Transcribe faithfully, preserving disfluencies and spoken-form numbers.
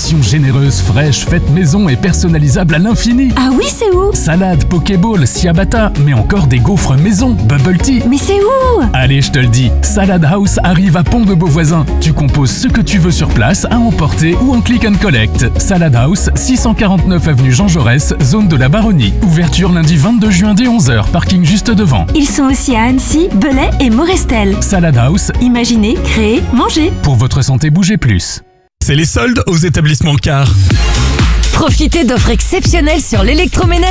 Portions généreuses, fraîches, faites maison et personnalisables à l'infini. Ah oui, c'est où? Salade, pokéball, ciabatta, mais encore des gaufres maison, bubble tea. Mais c'est où? Allez, je te le dis, Salad House arrive à Pont-de-Beauvoisin. Tu composes ce que tu veux sur place, à emporter ou en click and collect. Salad House, six cent quarante-neuf avenue Jean Jaurès, zone de la Baronnie. Ouverture lundi vingt-deux juin dès onze heures, parking juste devant. Ils sont aussi à Annecy, Belay et Morestel. Salad House, Imaginez, créez, mangez. pour votre santé, bougez plus. C'est les soldes aux établissements Car. Profitez d'offres exceptionnelles sur l'électroménager.